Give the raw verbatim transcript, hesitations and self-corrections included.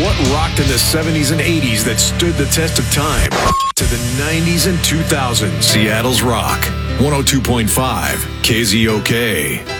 What rocked in the seventies and eighties that stood the test of time? To the nineties and two thousands. Seattle's Rock. one oh two point five K Z O K.